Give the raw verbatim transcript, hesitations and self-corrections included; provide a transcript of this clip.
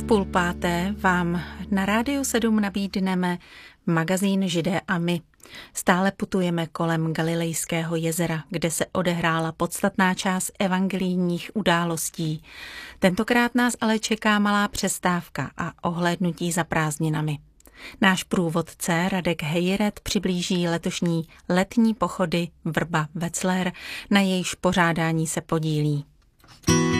V půl páté vám na Rádiu sedm nabídneme magazín Židé a my. Stále putujeme kolem Galilejského jezera, kde se odehrála podstatná část evangelijních událostí. Tentokrát nás ale čeká malá přestávka a ohlédnutí za prázdninami. Náš průvodce Radek Hejret přiblíží letošní letní pochody Vrba Wetzlar, na jejíž pořádání se podílí.